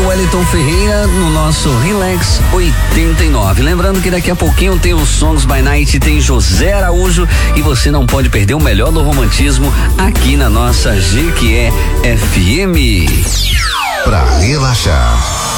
Wellington Ferreira no nosso Relax 89. Lembrando que daqui a pouquinho tem o Songs by Night, tem José Araújo e você não pode perder o melhor do romantismo aqui na nossa GQE FM. Pra relaxar.